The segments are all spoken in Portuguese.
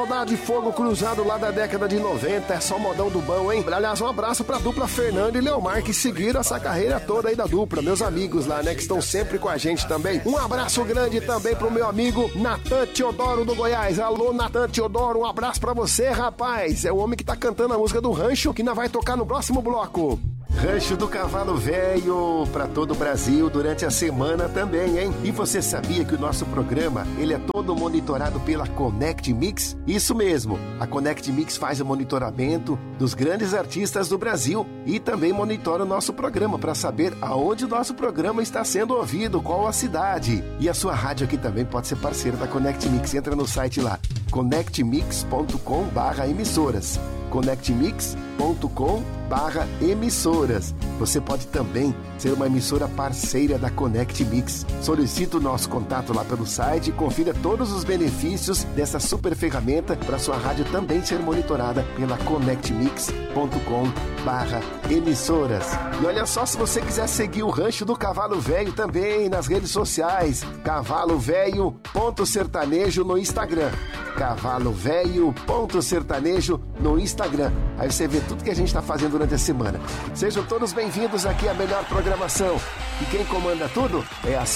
Saudade de fogo cruzado lá da década de 90, é só modão do bom, hein? Aliás, um abraço pra dupla Fernando e Leomar, que seguiram essa carreira toda aí da dupla. Meus amigos lá, né, que estão sempre com a gente também. Um abraço grande também pro meu amigo Natan Teodoro do Goiás. Alô, Natan Teodoro, um abraço pra você, rapaz. É o homem que tá cantando a música do Rancho, que ainda vai tocar no próximo bloco. Rancho do Cavalo Velho para todo o Brasil durante a semana também, hein? E você sabia que o nosso programa, ele é todo monitorado pela Connect Mix? Isso mesmo, a Connect Mix faz o monitoramento dos grandes artistas do Brasil e também monitora o nosso programa para saber aonde o nosso programa está sendo ouvido, qual a cidade. E a sua rádio aqui também pode ser parceira da Connect Mix. Entra no site lá, connectmix.com/emissoras. connectmix.com/emissoras. Você pode também ser uma emissora parceira da Connect Mix. Solicite o nosso contato lá pelo site e confira todos os benefícios dessa super ferramenta para sua rádio também ser monitorada pela connectmix.com/emissoras. E olha só, se você quiser seguir o Rancho do Cavalo Velho também nas redes sociais, cavalovelho.sertanejo no Instagram. cavalovelho.sertanejo no Instagram. Aí você vê tudo que a gente está fazendo durante a semana. Sejam todos bem-vindos aqui à melhor programação. E quem comanda tudo é a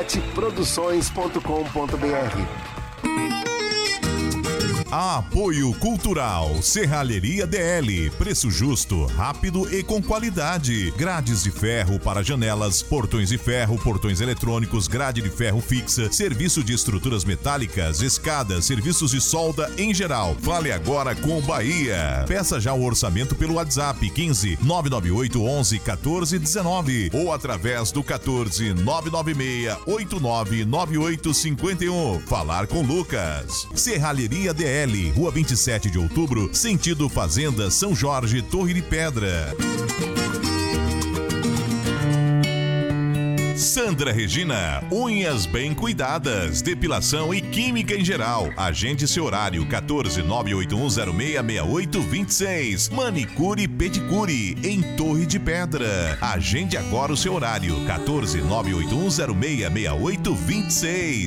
sonjetproduções.com.br. Apoio Cultural Serralheria DL, preço justo, rápido e com qualidade. Grades de ferro para janelas, portões de ferro, portões eletrônicos, grade de ferro fixa, serviço de estruturas metálicas, escadas, serviços de solda em geral. Fale agora com Bahia. Peça já o orçamento pelo WhatsApp 15 998 11 14 19 ou através do 14 996 89 98 51. Falar com Lucas. Serralheria DL, Rua 27 de Outubro, sentido Fazenda São Jorge, Torre de Pedra. Sandra Regina, unhas bem cuidadas, depilação e química em geral. Agende seu horário 14 981066826. Manicure e pedicure em Torre de Pedra. Agende agora o seu horário 14 981066826.